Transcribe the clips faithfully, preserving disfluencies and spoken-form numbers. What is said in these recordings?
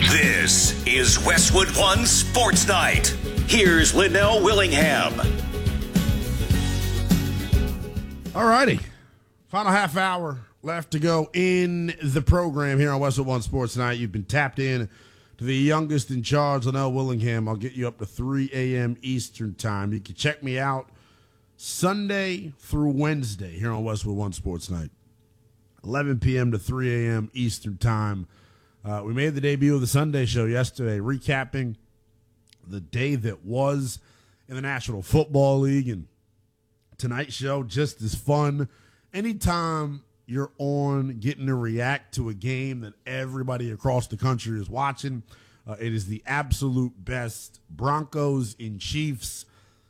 This is Westwood One Sports Night. Here's Linnell Willingham. All righty. Final half hour left to go in the program here on Westwood One Sports Night. You've been tapped in to the youngest in charge, Linnell Willingham. I'll get you up to three a.m. Eastern time. You can check me out Sunday through Wednesday here on Westwood One Sports Night. eleven p.m. to three a.m. Eastern time. Uh, we made the debut of the Sunday show yesterday, recapping the day that was in the National Football League. And tonight's show, just as fun. Anytime you're on getting to react to a game that everybody across the country is watching, uh, it is the absolute best. Broncos and Chiefs,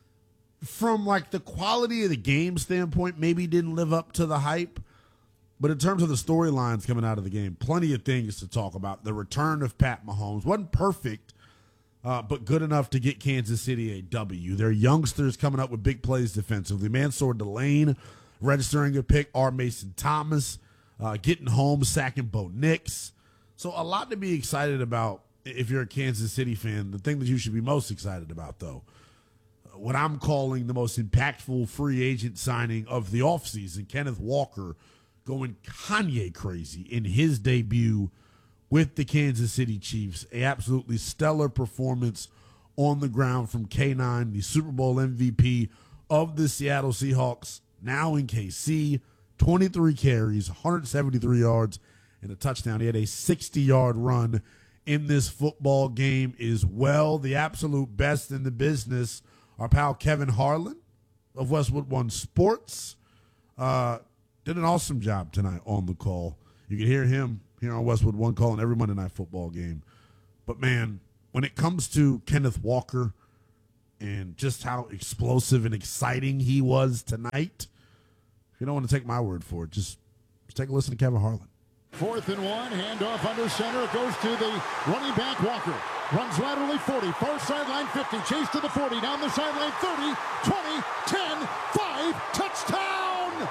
from like the quality of the game standpoint, maybe didn't live up to the hype. But in terms of the storylines coming out of the game, plenty of things to talk about. The return of Pat Mahomes wasn't perfect, uh, but good enough to get Kansas City a W. Their youngsters coming up with big plays defensively. Mansour Delane registering a pick. R. Mason Thomas uh, getting home, sacking Bo Nix. So a lot to be excited about if you're a Kansas City fan. The thing that you should be most excited about, though, what I'm calling the most impactful free agent signing of the offseason, Kenneth Walker, going Kanye crazy in his debut with the Kansas City Chiefs. A absolutely stellar performance on the ground from K nine, the Super Bowl M V P of the Seattle Seahawks, now in K C. twenty-three carries, one hundred seventy-three yards, and a touchdown. He had a sixty-yard run in this football game as well. The absolute best in the business, our pal Kevin Harlan of Westwood One Sports. Uh, Did an awesome job tonight on the call. You can hear him here on Westwood One calling every Monday night football game. But, man, when it comes to Kenneth Walker and just how explosive and exciting he was tonight, if you don't want to take my word for it, just, just take a listen to Kevin Harlan. Fourth and one, handoff under center. It goes to the running back, Walker. Runs laterally forty, far sideline fifty, chase to the forty, down the sideline thirty, twenty, ten, five, touchdown!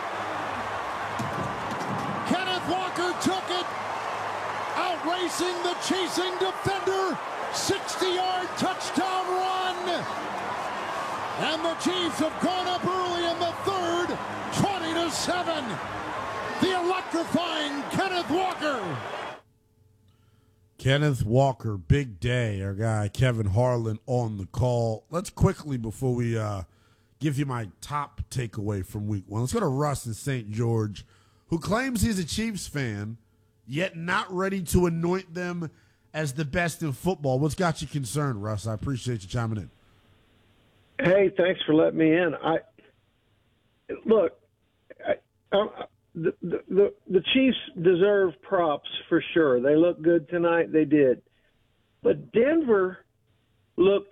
Kenneth Walker took it, outracing the chasing defender, sixty-yard touchdown run. And the Chiefs have gone up early in the third, twenty to seven. The electrifying Kenneth Walker. Kenneth Walker, big day. Our guy Kevin Harlan on the call. Let's quickly, before we uh, give you my top takeaway from week one, let's go to Russ in Saint George, who claims he's a Chiefs fan, yet not ready to anoint them as the best in football. What's got you concerned, Russ? I appreciate you chiming in. Hey, thanks for letting me in. I look, I, I, the, the the Chiefs deserve props for sure. They look good tonight. They did, but Denver looked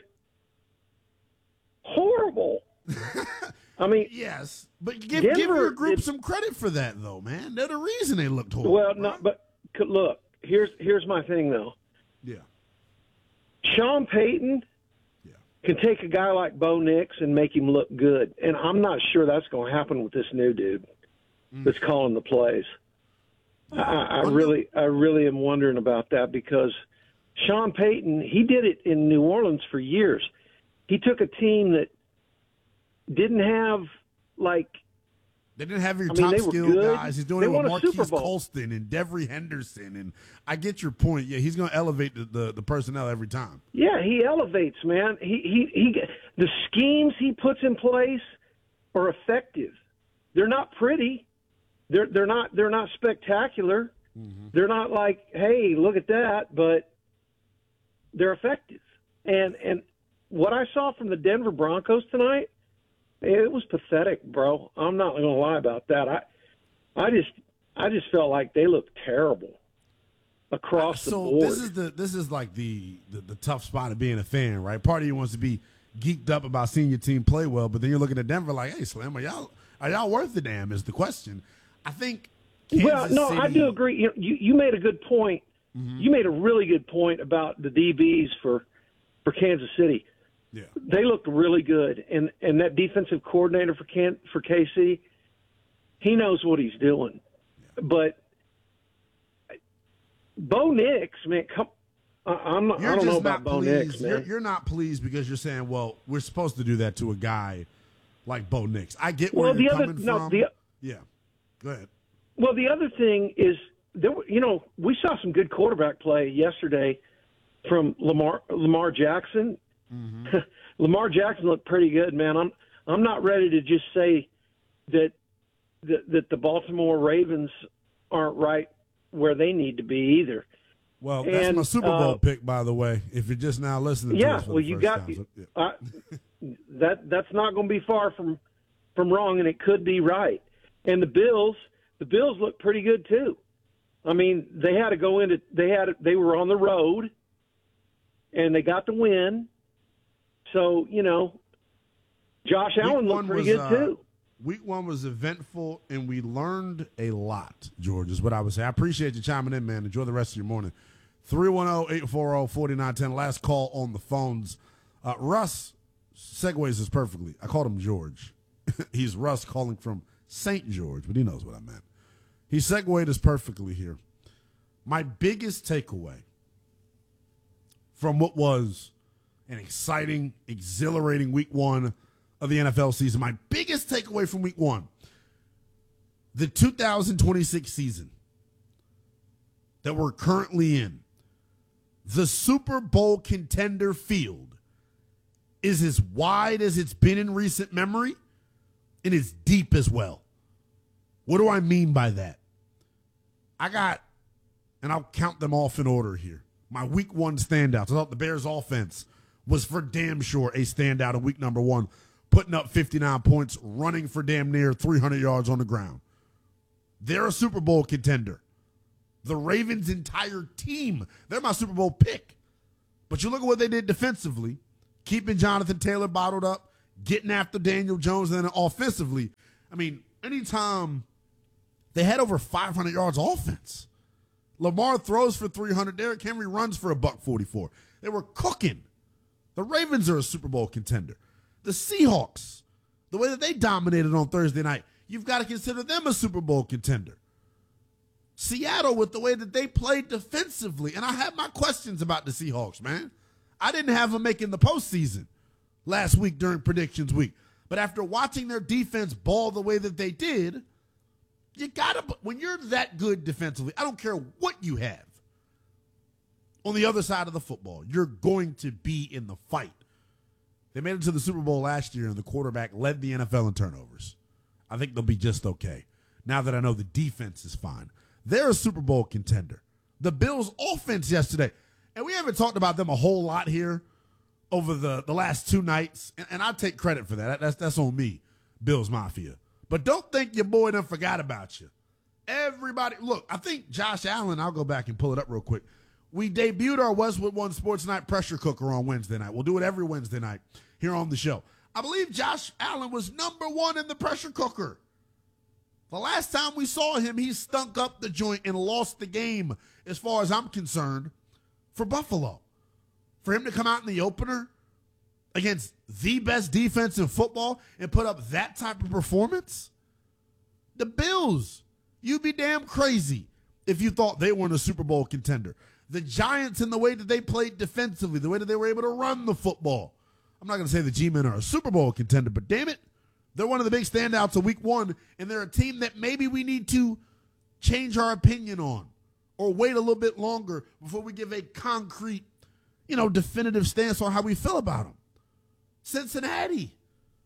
horrible. I mean, yes, but give, give your group some credit for that, though, man. They're the reason they looked horrible. Well, right? no, but look, here's here's my thing, though. Yeah, Sean Payton yeah. can take a guy like Bo Nix and make him look good, and I'm not sure that's going to happen with this new dude mm. that's calling the plays. I, I really, I really am wondering about that because Sean Payton, he did it in New Orleans for years. He took a team that didn't have, like... They didn't have your I mean, top they were skill good. guys. He's doing they it with won a Super Marquise Bowl. Colston and Devery Henderson. And I get your point. Yeah, he's going to elevate the, the, the personnel every time. Yeah, he elevates, man. He, he, he, the schemes he puts in place are effective. They're not pretty. They're, they're not, they're not spectacular. Mm-hmm. They're not like, hey, look at that, but they're effective. And, and what I saw from the Denver Broncos tonight, it was pathetic, bro. I'm not going to lie about that. I, I just, I just felt like they looked terrible across so the board. So this is the, this is like the, the the tough spot of being a fan, right? Part of you wants to be geeked up about seeing your team play well, but then you're looking at Denver like, hey, Slim, are y'all, are y'all worth the damn? Is the question. I think. Kansas well, no, City, I do agree. You, you, you made a good point. Mm-hmm. You made a really good point about the D Bs for, for Kansas City. Yeah. They looked really good, and, and that defensive coordinator for Can, for K C, he knows what he's doing. Yeah. But Bo Nix, man, come, I, I'm not, You're I don't know just about not Bo pleased. Nix, man. You're, you're not pleased because you're saying, well, we're supposed to do that to a guy like Bo Nix. I get where well, you're the other, coming no, from. the, yeah. Go ahead. well, the other thing is, there, were- you know, we saw some good quarterback play yesterday from Lamar Lamar Jackson. Mm-hmm. Lamar Jackson looked pretty good, man. I'm I'm not ready to just say that that, that the Baltimore Ravens aren't right where they need to be either. Well, that's And, my Super Bowl uh, pick, by the way. If you're just now listening to Yeah, us for well, the you first got time. So, yeah. uh, that. That's not going to be far from from wrong, and it could be right. And the Bills, the Bills look pretty good too. I mean, they had to go into they had they were on the road, and they got the win. So you know, Josh Week Allen one looked pretty was, good uh, too. Week one was eventful, and we learned a lot, George, is what I would say. I appreciate you chiming in, man. Enjoy the rest of your morning. three one zero, eight four zero, four nine one zero. Last call on the phones. Uh, Russ segues this perfectly. I called him George. He's Russ calling from Saint George, but he knows what I meant. He segued us perfectly here. My biggest takeaway from what was an exciting, exhilarating week one of the N F L season, my biggest takeaway from week one, the two thousand twenty-six season that we're currently in, the Super Bowl contender field is as wide as it's been in recent memory and as deep as well. What do I mean by that? I got, and I'll count them off in order here, my week one standouts. I thought the Bears offense was for damn sure a standout in week number one, putting up fifty-nine points, running for damn near three hundred yards on the ground. They're a Super Bowl contender. The Ravens' entire team, they're my Super Bowl pick. But you look at what they did defensively, keeping Jonathan Taylor bottled up, getting after Daniel Jones, and then offensively, I mean, anytime they had over five hundred yards offense. Lamar throws for three hundred. Derrick Henry runs for a buck forty-four. They were cooking. The Ravens are a Super Bowl contender. The Seahawks, the way that they dominated on Thursday night, you've got to consider them a Super Bowl contender. Seattle, with the way that they played defensively, and I have my questions about the Seahawks, man. I didn't have them making the postseason last week during predictions week. But after watching their defense ball the way that they did, you got to, when you're that good defensively, I don't care what you have on the other side of the football, you're going to be in the fight. They made it to the Super Bowl last year, and the quarterback led the N F L in turnovers. I think they'll be just okay now that I know the defense is fine. They're a Super Bowl contender. The Bills' offense yesterday, and we haven't talked about them a whole lot here over the, the last two nights, and, and I take credit for that. That's, that's on me, Bills Mafia. But don't think your boy done forgot about you. Everybody, look, I think Josh Allen, I'll go back and pull it up real quick. We debuted our Westwood One Sports Night pressure cooker on Wednesday night. We'll do it every Wednesday night here on the show. I believe Josh Allen was number one in the pressure cooker. The last time we saw him, he stunk up the joint and lost the game, as far as I'm concerned, for Buffalo. For him to come out in the opener against the best defense in football and put up that type of performance? The Bills, you'd be damn crazy if you thought they weren't a Super Bowl contender. The Giants, in the way that they played defensively, the way that they were able to run the football. I'm not going to say the G-Men are a Super Bowl contender, but damn it, they're one of the big standouts of week one, and they're a team that maybe we need to change our opinion on or wait a little bit longer before we give a concrete, you know, definitive stance on how we feel about them. Cincinnati.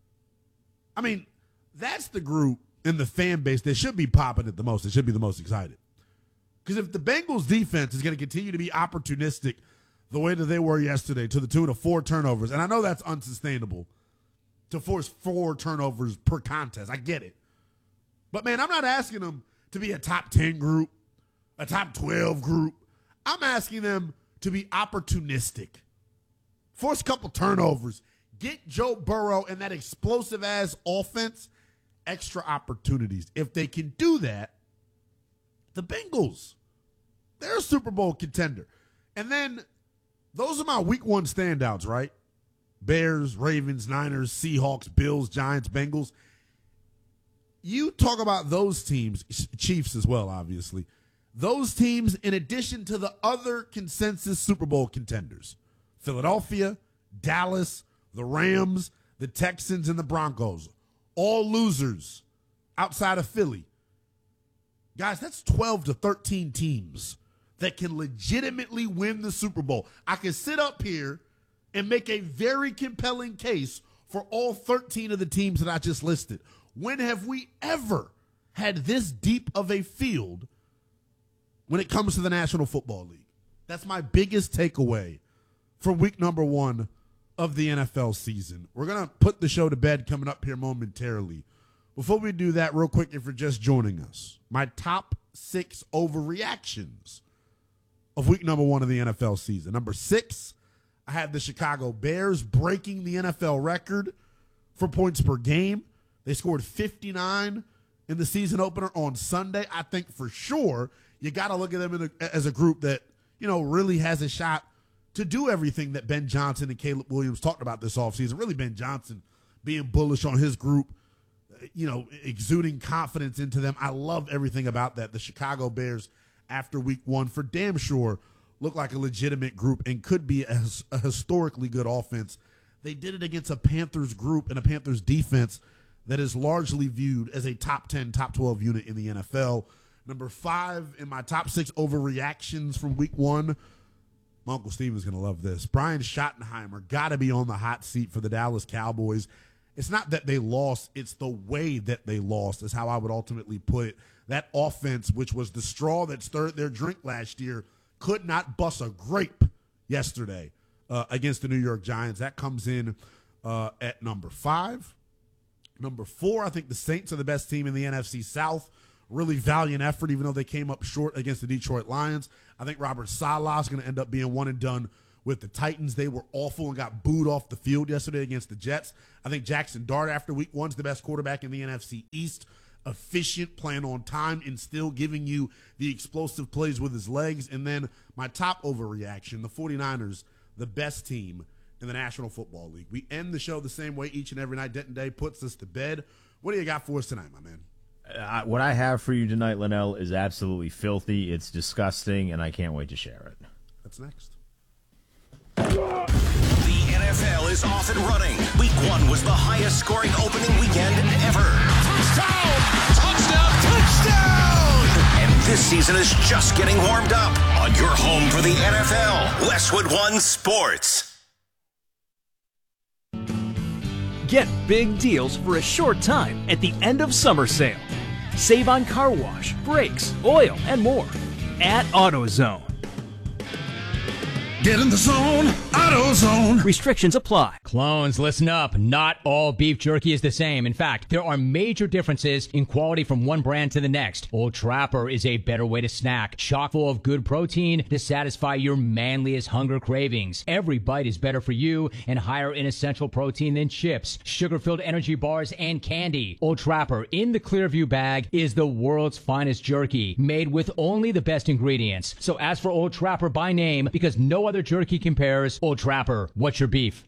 I mean, that's the group in the fan base that should be popping it the most. It should be the most excited. Because if the Bengals defense is going to continue to be opportunistic the way that they were yesterday to the tune of four turnovers, and I know that's unsustainable to force four turnovers per contest. I get it. But, man, I'm not asking them to be a top ten group, a top twelve group. I'm asking them to be opportunistic. Force a couple turnovers. Get Joe Burrow and that explosive-ass offense extra opportunities. If they can do that, the Bengals, they're a Super Bowl contender. And then those are my week one standouts, right? Bears, Ravens, Niners, Seahawks, Bills, Giants, Bengals. You talk about those teams, Chiefs as well, obviously. those teams, in addition to the other consensus Super Bowl contenders, Philadelphia, Dallas, the Rams, the Texans, and the Broncos, all losers outside of Philly. Guys, that's twelve to thirteen teams that can legitimately win the Super Bowl. I can sit up here and make a very compelling case for all thirteen of the teams that I just listed. When have we ever had this deep of a field when it comes to the National Football League? That's my biggest takeaway from week number one of the N F L season. We're going to put the show to bed coming up here momentarily. Before we do that, real quick, if you're just joining us, my top six overreactions of week number one of the N F L season. Number six, I had the Chicago Bears breaking the N F L record for points per game. They scored fifty-nine in the season opener on Sunday. I think for sure you got to look at them in a, as a group that, you know, really has a shot to do everything that Ben Johnson and Caleb Williams talked about this offseason. Really, Ben Johnson being bullish on his group, you know, exuding confidence into them. I love everything about that. The Chicago Bears, after week one, for damn sure, look like a legitimate group and could be a, a historically good offense. They did it against a Panthers group and a Panthers defense that is largely viewed as a top ten, top twelve unit in the N F L. Number five in my top six overreactions from week one, my Uncle Steven's going to love this. Brian Schottenheimer got to be on the hot seat for the Dallas Cowboys. It's not that they lost, it's the way that they lost is how I would ultimately put it. That offense, which was the straw that stirred their drink last year, could not bust a grape yesterday uh, against the New York Giants. That comes in uh, at number five. Number four, I think the Saints are the best team in the N F C South. Really valiant effort, even though they came up short against the Detroit Lions. I think Robert Saleh is going to end up being one and done with the Titans. They were awful and got booed off the field yesterday against the Jets. I think Jackson Dart, after week one, is the best quarterback in the N F C East. Efficient, playing on time, and still giving you the explosive plays with his legs. And then my top overreaction, the 49ers, the best team in the National Football League. We end the show the same way each and every night. Denton Day puts us to bed. What do you got for us tonight, my man? Uh, what I have for you tonight, Linnell, is absolutely filthy. It's disgusting, and I can't wait to share it. That's next. The N F L is off and running. Week one was the highest scoring opening weekend ever. Touchdown! Touchdown! Touchdown! And this season is just getting warmed up on your home for the N F L, Westwood One Sports. Get big deals for a short time at the end of summer sale. Save on car wash, brakes, oil, and more at AutoZone. Get in the zone, AutoZone. Restrictions apply. Clones, listen up. Not all beef jerky is the same. In fact, there are major differences in quality from one brand to the next. Old Trapper is a better way to snack, chock full of good protein to satisfy your manliest hunger cravings. Every bite is better for you and higher in essential protein than chips, sugar-filled energy bars, and candy. Old Trapper in the Clearview bag is the world's finest jerky, made with only the best ingredients. So ask for Old Trapper by name because no other jerky compares. Old Trapper, what's your beef?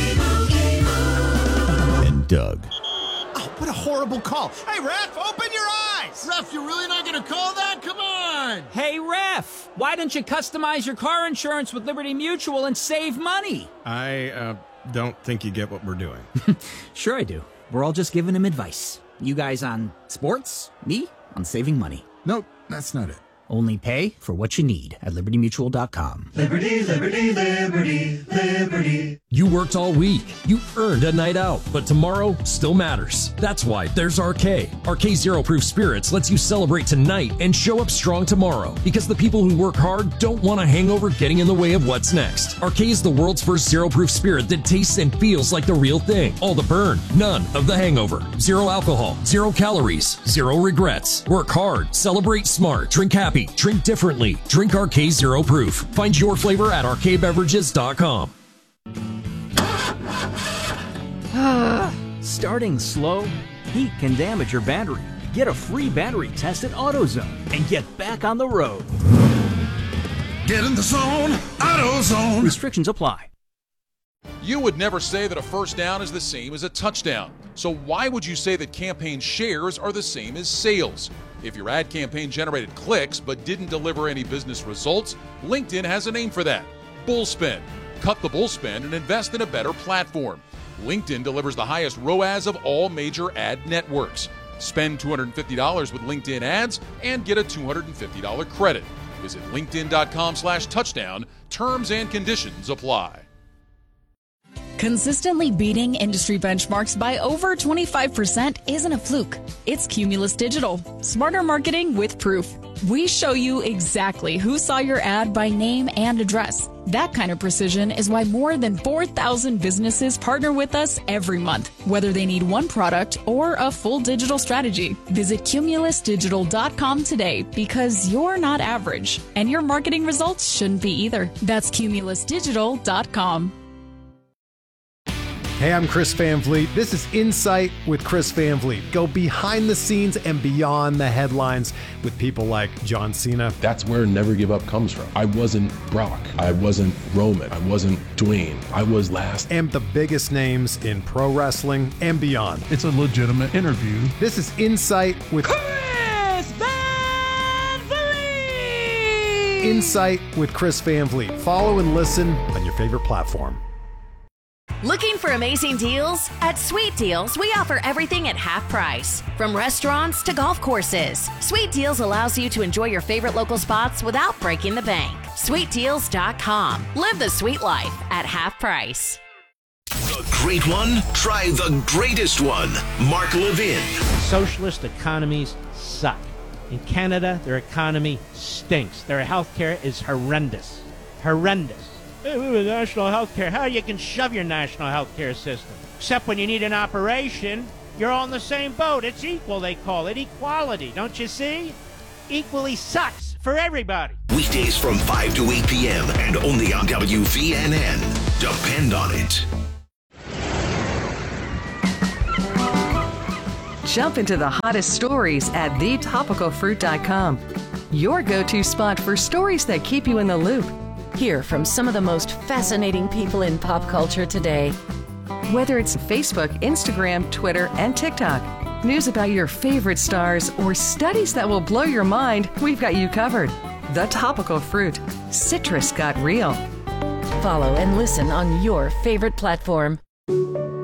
And Doug. Oh, what a horrible call. Hey, ref, open your eyes. Ref, you're really not going to call that? Come on. Hey, ref, why don't you customize your car insurance with Liberty Mutual and save money? I uh, don't think you get what we're doing. Sure I do. We're all just giving him advice. You guys on sports, me on saving money. Nope, that's not it. Only pay for what you need at liberty mutual dot com. Liberty, liberty, liberty, liberty. You worked all week. You earned a night out, but tomorrow still matters. That's why there's R K. R K Zero Proof Spirits lets you celebrate tonight and show up strong tomorrow, because the people who work hard don't want a hangover getting in the way of what's next. R K is the world's first zero proof spirit that tastes and feels like the real thing. All the burn, none of the hangover. Zero alcohol, zero calories, zero regrets. Work hard, celebrate smart, drink happy, drink differently. Drink R K Zero Proof. Find your flavor at R K beverages dot com. Starting slow, heat can damage your battery. Get a free battery test at AutoZone and get back on the road. Get in the zone, AutoZone. Restrictions apply. You would never say that a first down is the same as a touchdown. So why would you say that campaign shares are the same as sales? If your ad campaign generated clicks but didn't deliver any business results, LinkedIn has a name for that: bullspend. Cut the bullspend and invest in a better platform. LinkedIn delivers the highest R O A S of all major ad networks. Spend two hundred fifty dollars with LinkedIn ads and get a two hundred fifty dollars credit. Visit linkedin.com slash touchdown. Terms and conditions apply. Consistently beating industry benchmarks by over twenty-five percent isn't a fluke. It's Cumulus Digital. Smarter marketing with proof. We show you exactly who saw your ad by name and address. That kind of precision is why more than four thousand businesses partner with us every month, whether they need one product or a full digital strategy. Visit cumulus digital dot com today, because you're not average, and your marketing results shouldn't be either. That's cumulus digital dot com. Hey, I'm Chris Van Vliet. This is Insight with Chris Van Vliet. Go behind the scenes and beyond the headlines with people like John Cena. That's where Never Give Up comes from. I wasn't Brock. I wasn't Roman. I wasn't Dwayne. I was last. And the biggest names in pro wrestling and beyond. It's a legitimate interview. This is Insight with Chris Van Vliet. Insight with Chris Van Vliet. Follow and listen on your favorite platform. Looking for amazing deals? At Sweet Deals, we offer everything at half price. From restaurants to golf courses, Sweet Deals allows you to enjoy your favorite local spots without breaking the bank. sweet deals dot com. Live the sweet life at half price. The great one? Try the greatest one. Mark Levin. Socialist economies suck. In Canada, their economy stinks. Their healthcare is horrendous. Horrendous. Hey, we have a national health care. How you can shove your national health care system? Except when you need an operation, you're all in the same boat. It's equal, they call it. Equality, don't you see? Equally sucks for everybody. Weekdays from five to eight p.m. and only on W V N N. Depend on it. Jump into the hottest stories at the topical fruit dot com. Your go-to spot for stories that keep you in the loop. Hear from some of the most fascinating people in pop culture today. Whether it's Facebook, Instagram, Twitter, and TikTok, news about your favorite stars, or studies that will blow your mind, we've got you covered. The Topical Fruit. Citrus got real. Follow and listen on your favorite platform.